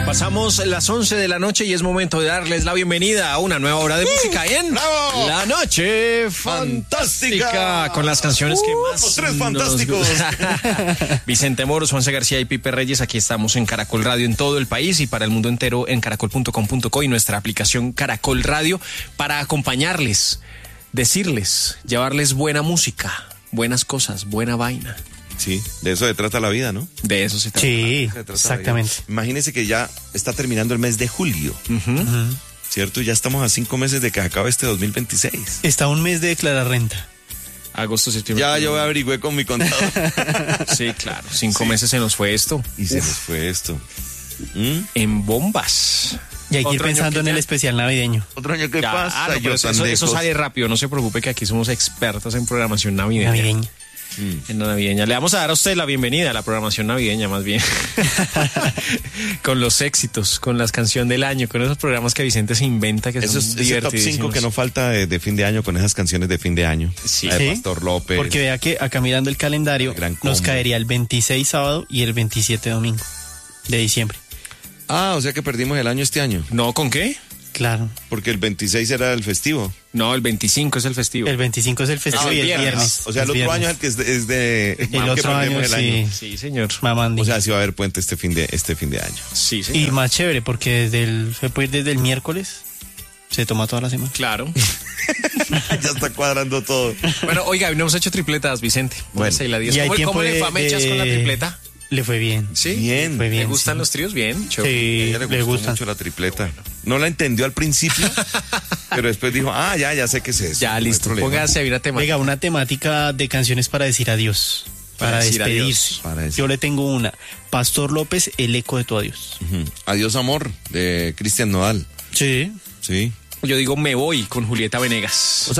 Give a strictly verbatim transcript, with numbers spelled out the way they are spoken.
Pasamos las once de la noche y es momento de darles la bienvenida a una nueva hora de música en ¡Bravo! La Noche Fantástica, Fantástica. con las canciones que Uh, más los tres nos fantásticos. gustan. Vicente Moros, Juanse García y Pipe Reyes, aquí estamos en Caracol Radio en todo el país y para el mundo entero en caracol punto com punto co y nuestra aplicación Caracol Radio para acompañarles, decirles, llevarles buena música, buenas cosas, buena vaina. Sí, de eso se trata la vida, ¿no? De eso se trata. Sí, Se trata exactamente. la vida. Imagínense que ya está terminando el mes de julio, Ujú. ¿cierto? Ya estamos a cinco meses de que acabe este dos mil veintiséis. Está un mes de declarar renta. Agosto, septiembre. Ya yo averigüé con mi contador. Sí, claro. Cinco Sí. meses se nos fue esto. Y se nos fue esto. ¿Mm? En bombas. Y hay que ir Otro año pensando que en ya- el especial navideño. Otro año que Ya, pasa, ah, no, yo pero eso, tan eso- de eso cosas. sale rápido, no se preocupe que aquí somos expertos en programación navideña. Navideño. En la navideña. Le vamos a dar a usted la bienvenida a la programación navideña, más bien. Con los éxitos, con las canciones del año, con esos programas que Vicente se inventa que Eso son es ese top cinco divertidísimos. que no falta de, de fin de año con esas canciones de fin de año. Sí. La de Sí, Pastor López. Porque vea que acá mirando el calendario El gran combo. nos caería el veintiséis sábado y el veintisiete domingo de diciembre. Ah, o sea que perdimos el año este año. ¿No? ¿Con qué? Claro. Porque el veintiséis era el festivo. No, el veinticinco es el festivo. El veinticinco es el festivo Ah, y el el viernes. viernes. O sea, el es otro viernes. año es el que es de... Es de El que otro perdemos año, el año. sí. Sí, señor. Mamandi. O sea, sí va a haber puente este fin de este fin de año. Sí, señor. Y más chévere porque desde el, se puede ir desde el miércoles, se toma toda la semana. Claro. Ya está cuadrando todo. Bueno, oiga, no hemos hecho tripletas, Vicente. Bueno. Póngase ahí la diez. Y hay ¿Cómo, tiempo cómo le de- fue a Mechas con la de- tripleta? Le fue bien. Sí. Bien. Fue bien. ¿Le gustan sí. los tríos? Bien. Chévere. A Sí, ella le le gustó gustan. mucho la tripleta. No la entendió al principio, pero después dijo, ah, ya, ya sé qué es eso. Ya, no hay listo. problema. Póngase a una temática. Venga, una temática de canciones para decir adiós. Para Para, decir despedirse. adiós, para decir- Yo le tengo una. Pastor López, el eco de tu adiós. Ujú. Adiós, amor, de Cristian Nodal. Sí. Sí. Yo digo me voy con Julieta Venegas.